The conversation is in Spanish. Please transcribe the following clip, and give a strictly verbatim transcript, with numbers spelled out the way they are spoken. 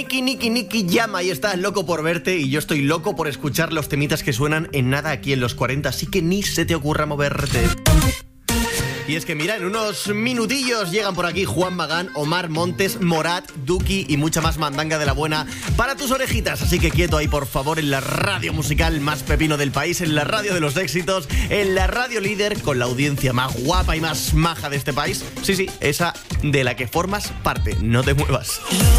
Niki, Niki, Niki llama y estás loco por verte y yo estoy loco por escuchar los temitas que suenan en nada aquí en los cuarenta, así que ni se te ocurra moverte. Y es que mira, en unos minutillos llegan por aquí Juan Magán, Omar Montes, Morat, Duki y mucha más mandanga de la buena para tus orejitas. Así que quieto ahí, por favor, en la radio musical más pepino del país, en la radio de los éxitos, en la radio líder con la audiencia más guapa y más maja de este país. Sí, sí, esa de la que formas parte. No te muevas.